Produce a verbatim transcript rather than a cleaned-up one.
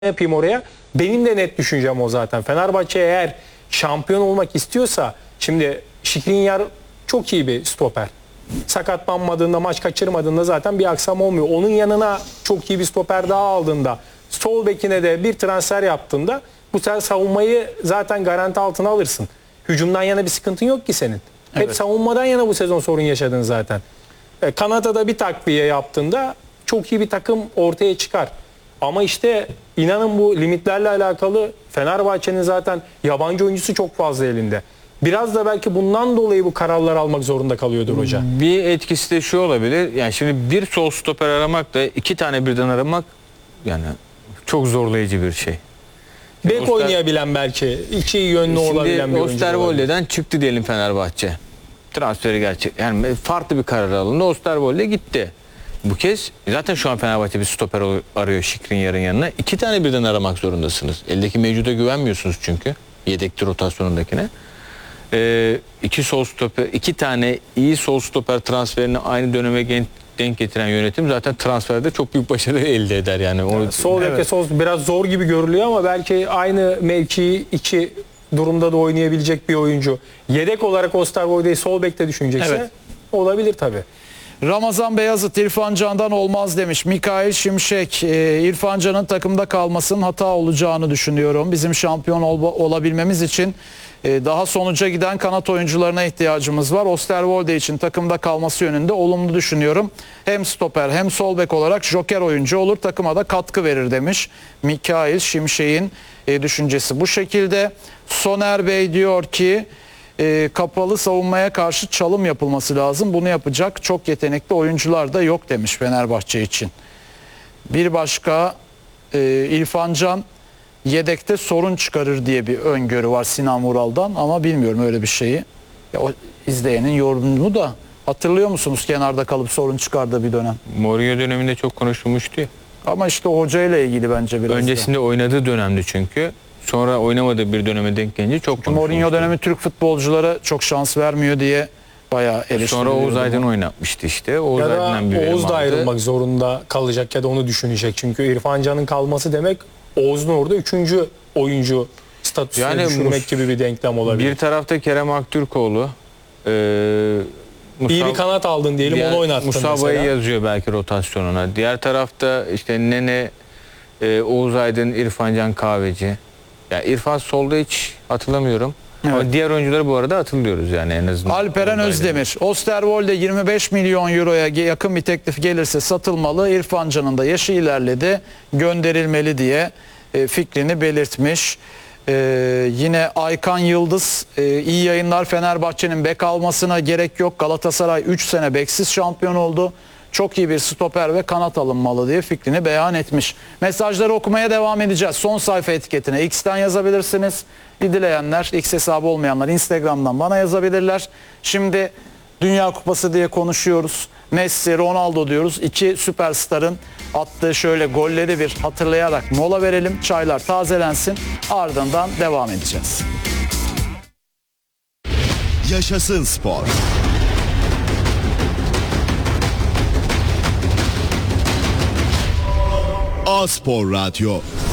yapayım oraya. Benim de net düşüncem o zaten. Fenerbahçe eğer şampiyon olmak istiyorsa, şimdi Skriniar çok iyi bir stoper. Sakatlanmadığında, maç kaçırmadığında zaten bir aksam olmuyor. Onun yanına çok iyi bir stoper daha aldığında, sol bekine de bir transfer yaptığında bu sefer savunmayı zaten garanti altına alırsın. Hücumdan yana bir sıkıntın yok ki senin. Evet. Hep savunmadan yana bu sezon sorun yaşadın zaten. E, Kanada'da bir takviye yaptığında çok iyi bir takım ortaya çıkar. Ama işte inanın bu limitlerle alakalı Fenerbahçe'nin zaten yabancı oyuncusu çok fazla elinde. Biraz da belki bundan dolayı bu kararlar almak zorunda kalıyordur hoca. Bir etkisi de şu olabilir. Yani şimdi bir sol stoper aramakla iki tane birden aramak yani çok zorlayıcı bir şey. Bek Oster... oynayabilen belki iki yönlü olabilen bir oyuncu. Osterwolde'den çıktı diyelim Fenerbahçe. Transferi gerçek. Yani farklı bir karar alındı. Osterwolde gitti. Bu kez zaten şu an Fenerbahçe bir stoper arıyor Skriniar'ın yanına. İki tane birden aramak zorundasınız. Eldeki mevcuda güvenmiyorsunuz çünkü. Yedekli rotasyonundakine. Ee, iki sol stoper, iki tane iyi sol stoper transferini aynı döneme denk getiren yönetim zaten transferde çok büyük başarı elde eder yani. O, yani sol evet. Beke sol biraz zor gibi görülüyor ama belki aynı mevkiyi iki durumda da oynayabilecek bir oyuncu. Yedek olarak Osterwolde'yi sol bekte düşünecekse evet. Olabilir tabii. Ramazan Beyazıt İrfan Can'dan olmaz demiş. Mikail Şimşek, e, İrfan Can'ın takımda kalmasının hata olacağını düşünüyorum. Bizim şampiyon ol, olabilmemiz için e, daha sonuca giden kanat oyuncularına ihtiyacımız var. Osterwolde için takımda kalması yönünde olumlu düşünüyorum. Hem stoper hem sol bek olarak joker oyuncu olur, takıma da katkı verir demiş. Mikail Şimşek'in e, düşüncesi bu şekilde. Soner Bey diyor ki E, kapalı savunmaya karşı çalım yapılması lazım. Bunu yapacak çok yetenekli oyuncular da yok demiş Fenerbahçe için. Bir başka e, İrfan Can yedekte sorun çıkarır diye bir öngörü var Sinan Vural'dan ama bilmiyorum öyle bir şeyi. Ya, o izleyenin yorumunu da hatırlıyor musunuz kenarda kalıp sorun çıkardığı bir dönem? Mourinho döneminde çok konuşulmuştu ya. Ama işte hocayla ilgili bence biraz. Öncesinde da oynadığı dönemdi çünkü. Sonra oynamadığı bir döneme denk gelince çok konuşulmuştu. Mourinho dönemi Türk futbolculara çok şans vermiyor diye bayağı eleştiriliyordu. Sonra Oğuz Aydın oynatmıştı işte. Oğuz ya da Aydın'dan bir Oğuz da ayrılmak zorunda kalacak ya da onu düşünecek. Çünkü İrfan Can'ın kalması demek Oğuz'un orada üçüncü oyuncu statüsüne yani düşürmek gibi bir denklem olabilir. Bir tarafta Kerem Aktürkoğlu. E, Musab, İyi bir kanat aldın diyelim diğer, onu oynattın mesela. Musaba'yı yazıyor belki rotasyonuna. Diğer tarafta işte Nene, e, Oğuz Aydın, İrfan Can Kahveci. Ya İrfan solda hiç hatırlamıyorum. Evet. Ama diğer oyuncuları bu arada hatırlıyoruz yani en azından. Alperen Özdemir. Osterwolde yirmi beş milyon euroya yakın bir teklif gelirse satılmalı. İrfan Can'ın da yaşı ilerledi. Gönderilmeli diye e, fikrini belirtmiş. E, yine Aykan Yıldız e, iyi yayınlar. Fenerbahçe'nin bek almasına gerek yok. Galatasaray üç sene beksiz şampiyon oldu. Çok iyi bir stoper ve kanat alınmalı diye fikrini beyan etmiş. Mesajları okumaya devam edeceğiz. Son sayfa etiketine X'ten yazabilirsiniz. Dileyenler, X hesabı olmayanlar Instagram'dan bana yazabilirler. Şimdi Dünya Kupası diye konuşuyoruz. Messi, Ronaldo diyoruz. İki süperstarın attığı şöyle golleri bir hatırlayarak mola verelim. Çaylar tazelensin. Ardından devam edeceğiz. Yaşasın spor. A-Spor Radyo.